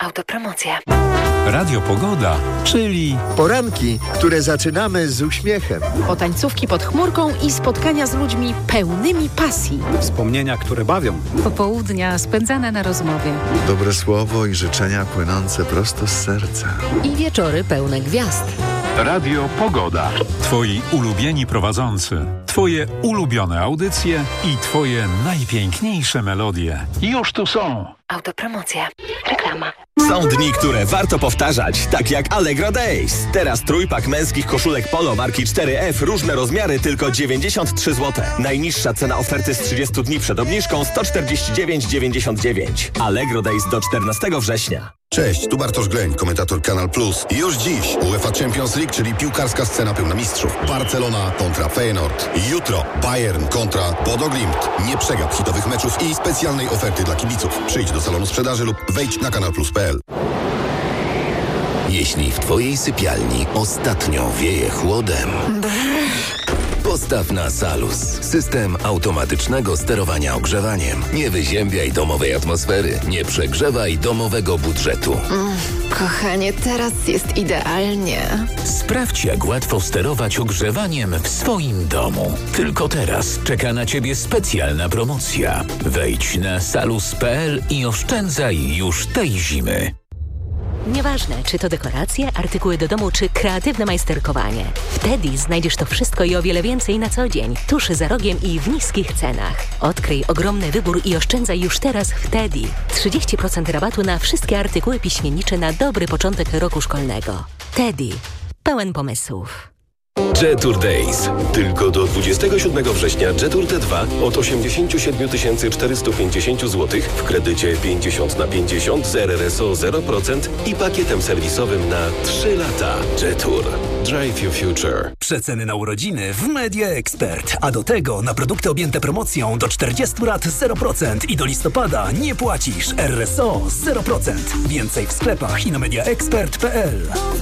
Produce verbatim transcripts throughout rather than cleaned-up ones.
Autopromocja. Radio Pogoda, czyli poranki, które zaczynamy z uśmiechem. Potańcówki pod chmurką i spotkania z ludźmi pełnymi pasji. Wspomnienia, które bawią. Popołudnia spędzane na rozmowie. Dobre słowo i życzenia płynące prosto z serca. I wieczory pełne gwiazd. Radio Pogoda. Twoi ulubieni prowadzący, twoje ulubione audycje i twoje najpiękniejsze melodie. Już tu są. Autopromocja. Reklama. Są dni, które warto powtarzać, tak jak Allegro Days. Teraz trójpak męskich koszulek polo marki cztery F, różne rozmiary, tylko dziewięćdziesiąt trzy złote. Najniższa cena oferty z trzydziestu dni przed obniżką sto czterdzieści dziewięć dziewięćdziesiąt dziewięć. Allegro Days do czternastego września. Cześć, tu Bartosz Gleń, komentator Kanal Plus. I już dziś UEFA Champions League, czyli piłkarska scena pełna mistrzów. Barcelona kontra Feyenoord. Jutro Bayern kontra Bodo Glimt. Nie przegap hitowych meczów i specjalnej oferty dla kibiców. Przyjdź do salonu sprzedaży lub wejdź na kanal plus kropka p l. Jeśli w twojej sypialni ostatnio wieje chłodem, postaw na Salus. System automatycznego sterowania ogrzewaniem. Nie wyziębiaj domowej atmosfery. Nie przegrzewaj domowego budżetu. Mm, kochanie, teraz jest idealnie. Sprawdź, jak łatwo sterować ogrzewaniem w swoim domu. Tylko teraz czeka na ciebie specjalna promocja. Wejdź na salus kropka p l i oszczędzaj już tej zimy. Nieważne, czy to dekoracje, artykuły do domu, czy kreatywne majsterkowanie. W Teddy znajdziesz to wszystko i o wiele więcej na co dzień, tuż za rogiem i w niskich cenach. Odkryj ogromny wybór i oszczędzaj już teraz w Teddy. trzydzieści procent rabatu na wszystkie artykuły piśmiennicze na dobry początek roku szkolnego. Teddy. Pełen pomysłów. Jetour Days. Tylko do dwudziestego siódmego września Jetour T dwa od osiemdziesiąt siedem tysięcy czterysta pięćdziesiąt złotych w kredycie pięćdziesiąt na pięćdziesiąt z R R S O zero procent i pakietem serwisowym na trzy lata. Jetour. Drive your future. Przeceny na urodziny w Media Expert. A do tego na produkty objęte promocją do czterdziestu lat zero procent i do listopada nie płacisz. R R S O zero procent. Więcej w sklepach i na media expert kropka p l.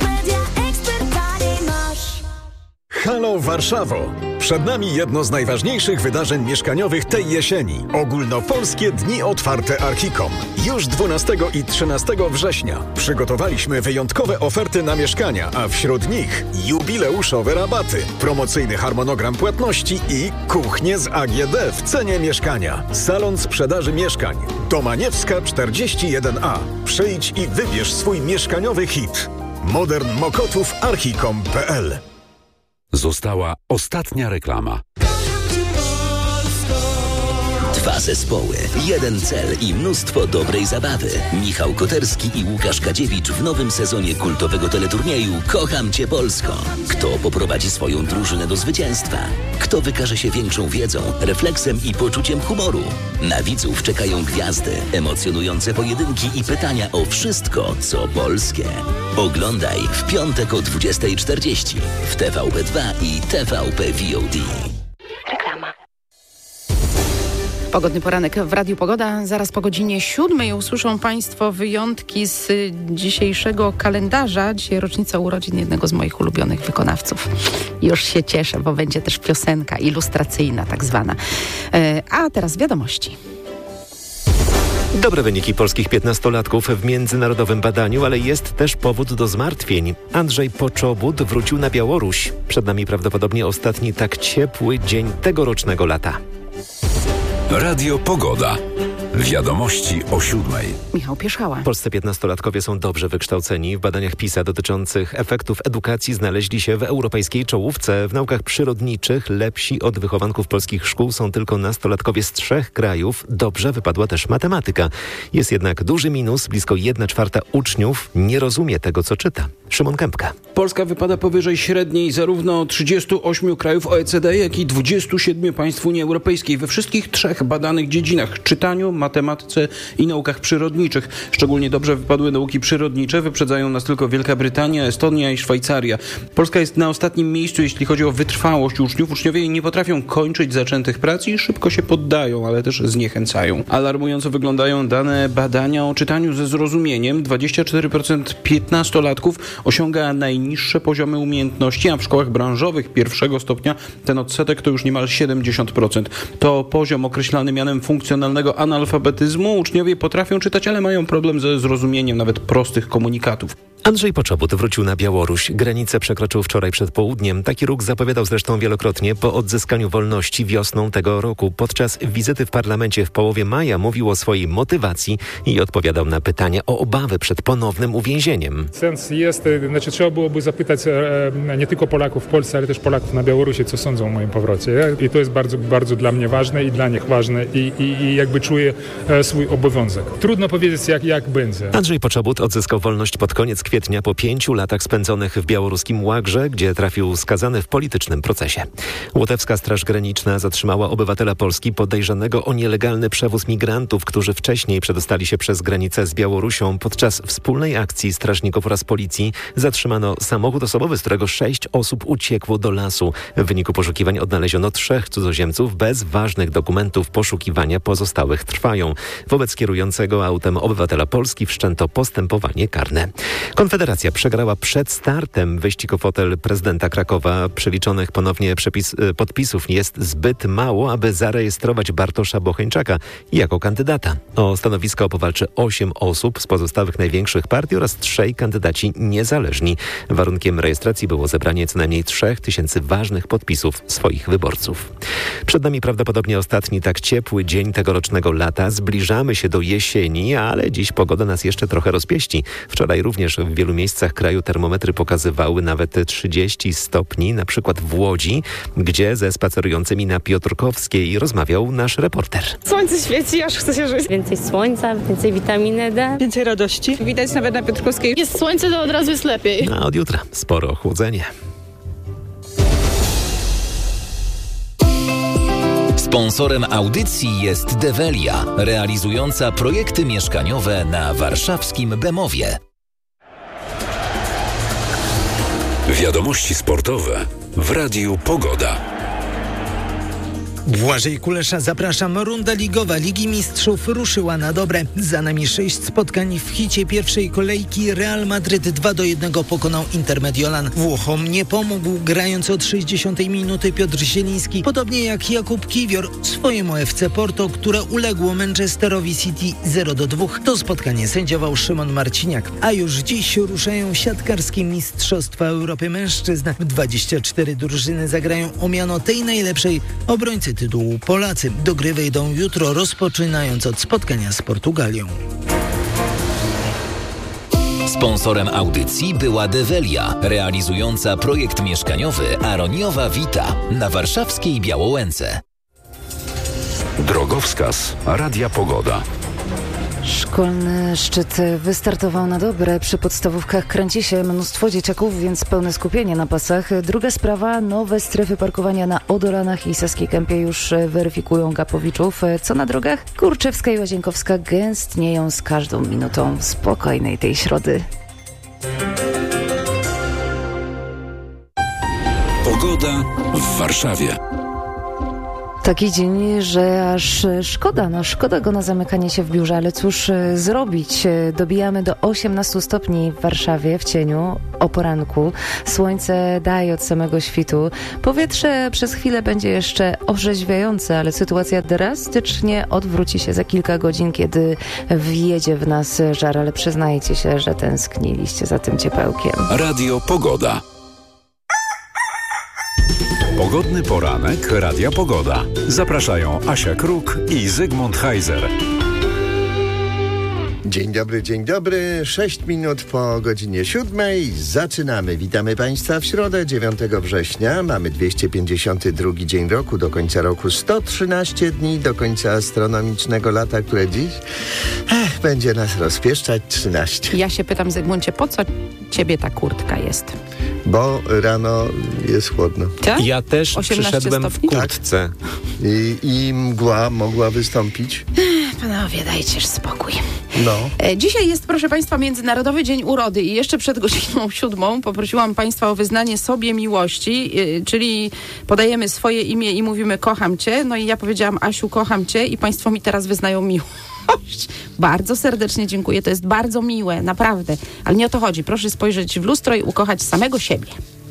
Halo Warszawo! Przed nami jedno z najważniejszych wydarzeń mieszkaniowych tej jesieni. Ogólnopolskie Dni Otwarte Archicom. Już dwunastego i trzynastego września. Przygotowaliśmy wyjątkowe oferty na mieszkania, a wśród nich jubileuszowe rabaty, promocyjny harmonogram płatności i kuchnie z A G D w cenie mieszkania. Salon sprzedaży mieszkań. Domaniewska czterdzieści jeden A. Przyjdź i wybierz swój mieszkaniowy hit. Modern Mokotów archicom kropka p l. Została ostatnia reklama. Dwa zespoły, jeden cel i mnóstwo dobrej zabawy. Michał Koterski i Łukasz Kadziewicz w nowym sezonie kultowego teleturnieju Kocham Cię Polsko. Kto poprowadzi swoją drużynę do zwycięstwa? Kto wykaże się większą wiedzą, refleksem i poczuciem humoru? Na widzów czekają gwiazdy, emocjonujące pojedynki i pytania o wszystko, co polskie. Oglądaj w piątek o dwudziestej czterdzieści w T V P dwa i T V P V O D. Reklama. Pogodny poranek w Radiu Pogoda. Zaraz po godzinie siódmej usłyszą Państwo wyjątki z dzisiejszego kalendarza. Dzisiaj rocznica urodzin jednego z moich ulubionych wykonawców. Już się cieszę, bo będzie też piosenka ilustracyjna tak zwana. A teraz wiadomości. Dobre wyniki polskich piętnastolatków w międzynarodowym badaniu, ale jest też powód do zmartwień. Andrzej Poczobut wrócił na Białoruś. Przed nami prawdopodobnie ostatni tak ciepły dzień tegorocznego lata. Radio Pogoda. Wiadomości o siódmej. Michał Pierzchała. Polscy piętnastolatkowie są dobrze wykształceni. W badaniach PISA dotyczących efektów edukacji znaleźli się w europejskiej czołówce. W naukach przyrodniczych lepsi od wychowanków polskich szkół są tylko nastolatkowie z trzech krajów. Dobrze wypadła też matematyka. Jest jednak duży minus. Blisko jedna czwarta uczniów nie rozumie tego, co czyta. Szymon Kępka. Polska wypada powyżej średniej zarówno trzydziestu ośmiu krajów O E C D, jak i dwudziestu siedmiu państw Unii Europejskiej we wszystkich trzech badanych dziedzinach: czytaniu, matematyce i naukach przyrodniczych. Szczególnie dobrze wypadły nauki przyrodnicze, wyprzedzają nas tylko Wielka Brytania, Estonia i Szwajcaria. Polska jest na ostatnim miejscu, jeśli chodzi o wytrwałość uczniów. Uczniowie nie potrafią kończyć zaczętych prac i szybko się poddają, ale też zniechęcają. Alarmująco wyglądają dane badania o czytaniu ze zrozumieniem. dwadzieścia cztery procent piętnastolatków osiąga najniższe poziomy umiejętności, a w szkołach branżowych pierwszego stopnia ten odsetek to już niemal siedemdziesiąt procent. To poziom określany mianem funkcjonalnego analfabetyzmu analfabetyzmu. Uczniowie potrafią czytać, ale mają problem ze zrozumieniem nawet prostych komunikatów. Andrzej Poczobut wrócił na Białoruś. Granicę przekroczył wczoraj przed południem. Taki ruch zapowiadał zresztą wielokrotnie po odzyskaniu wolności wiosną tego roku. Podczas wizyty w parlamencie w połowie maja mówił o swojej motywacji i odpowiadał na pytania o obawy przed ponownym uwięzieniem. Sens jest, znaczy trzeba byłoby zapytać e, nie tylko Polaków w Polsce, ale też Polaków na Białorusi, co sądzą o moim powrocie. I to jest bardzo, bardzo dla mnie ważne i dla nich ważne i, i, i jakby czuję e, swój obowiązek. Trudno powiedzieć, jak, jak będzie. Andrzej Poczobut odzyskał wolność pod koniec kwietnia po pięciu latach spędzonych w białoruskim Łagrze, gdzie trafił skazany w politycznym procesie. Łotewska Straż Graniczna zatrzymała obywatela Polski podejrzanego o nielegalny przewóz migrantów, którzy wcześniej przedostali się przez granicę z Białorusią. Podczas wspólnej akcji strażników oraz policji zatrzymano samochód osobowy, z którego sześć osób uciekło do lasu. W wyniku poszukiwań odnaleziono trzech cudzoziemców bez ważnych dokumentów. Poszukiwania pozostałych trwają. Wobec kierującego autem obywatela Polski wszczęto postępowanie karne. Konfederacja przegrała przed startem. Wyścig o fotel prezydenta Krakowa. Przeliczonych ponownie przepis, podpisów jest zbyt mało, aby zarejestrować Bartosza Bocheńczaka jako kandydata. O stanowisko powalczy osiem osób z pozostałych największych partii oraz trzej kandydaci niezależni. Warunkiem rejestracji było zebranie co najmniej trzech tysięcy ważnych podpisów swoich wyborców. Przed nami prawdopodobnie ostatni tak ciepły dzień tegorocznego lata. Zbliżamy się do jesieni, ale dziś pogoda nas jeszcze trochę rozpieści. Wczoraj również w wielu miejscach kraju termometry pokazywały nawet trzydzieści stopni, na przykład w Łodzi, gdzie ze spacerującymi na Piotrkowskiej rozmawiał nasz reporter. Słońce świeci, aż chce się żyć. Więcej słońca, więcej witaminy D. Więcej radości. Widać nawet na Piotrkowskiej. Jest słońce, to od razu jest lepiej. A od jutra sporo ochłodzenie. Sponsorem audycji jest Develia, realizująca projekty mieszkaniowe na warszawskim Bemowie. Wiadomości sportowe w Radiu Pogoda. Błażej Kulesza, zapraszam. Runda ligowa Ligi Mistrzów ruszyła na dobre. Za nami sześć spotkań w hicie pierwszej kolejki. Real Madryt dwa do jednego pokonał Inter Mediolan. Włochom nie pomógł grając od sześćdziesiątej minuty Piotr Zieliński, podobnie jak Jakub Kiwior swojemu F C Porto, które uległo Manchesterowi City zero do dwóch. To spotkanie sędziował Szymon Marciniak. A już dziś ruszają siatkarskie Mistrzostwa Europy Mężczyzn. dwadzieścia cztery drużyny zagrają o miano tej najlepszej obrońcy tytułu. Polacy do gry wejdą jutro, rozpoczynając od spotkania z Portugalią. Sponsorem audycji była Develia, realizująca projekt mieszkaniowy Aroniowa Vita na warszawskiej Białołęce. Drogowskaz Radia Pogoda. Szkolny szczyt wystartował na dobre. Przy podstawówkach kręci się mnóstwo dzieciaków, więc pełne skupienie na pasach. Druga sprawa, nowe strefy parkowania na Odolanach i Saskiej Kępie już weryfikują Gapowiczów. Co na drogach? Kurczewska i Łazienkowska gęstnieją z każdą minutą spokojnej tej środy. Pogoda w Warszawie. Taki dzień, że aż szkoda, no szkoda go na zamykanie się w biurze, ale cóż zrobić? Dobijamy do osiemnastu stopni w Warszawie w cieniu o poranku. Słońce daje od samego świtu. Powietrze przez chwilę będzie jeszcze orzeźwiające, ale sytuacja drastycznie odwróci się za kilka godzin, kiedy wjedzie w nas żar, ale przyznajcie się, że tęskniliście za tym ciepełkiem. Radio Pogoda. Pogodny poranek Radia Pogoda. Zapraszają Asia Kruk i Zygmunt Heiser. Dzień dobry, dzień dobry. Sześć minut po godzinie siódmej. Zaczynamy. Witamy Państwa w środę, dziewiątego września. Mamy dwieście pięćdziesiąty drugi dzień roku. Do końca roku sto trzynaście dni. Do końca astronomicznego lata, które dziś ech, będzie nas rozpieszczać trzynaście. Ja się pytam, Zygmuncie, po co ciebie ta kurtka jest? Bo rano jest chłodno. Tak? Ja też przyszedłem stopni? w kurtce. Tak. I, I mgła mogła wystąpić. Panowie, dajcież spokój. No. E, dzisiaj jest, proszę Państwa, Międzynarodowy Dzień Urody i jeszcze przed godziną siódmą poprosiłam Państwa o wyznanie sobie miłości, y, czyli podajemy swoje imię i mówimy kocham Cię. No i ja powiedziałam Asiu, kocham Cię i Państwo mi teraz wyznają miłość. Bardzo serdecznie dziękuję, to jest bardzo miłe, naprawdę. Ale nie o to chodzi. Proszę spojrzeć w lustro i ukochać samego siebie.